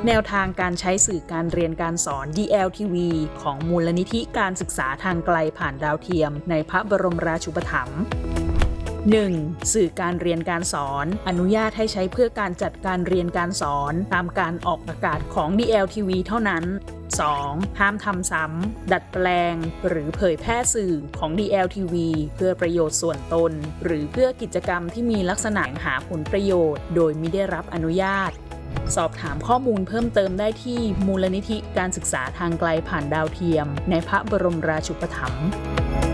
แนวทางการใช้สื่อการเรียนการสอน DLTV ของมูลนิธิการศึกษาทางไกลผ่านดาวเทียมในพระบรมราชูปถัมภ์ 1. สื่อการเรียนการสอนอนุญาตให้ใช้เพื่อการจัดการเรียนการสอนตามการออกอากาศของ DLTV เท่านั้น 2. ห้ามทำซ้ำดัดแปลงหรือเผยแพร่สื่อของ DLTV เพื่อประโยชน์ส่วนตนหรือเพื่อกิจกรรมที่มีลักษณะหาผลประโยชน์โดยมิได้รับอนุญาตสอบถามข้อมูลเพิ่มเติมได้ที่มูลนิธิการศึกษาทางไกลผ่านดาวเทียมในพระบรมราชูปถัมภ์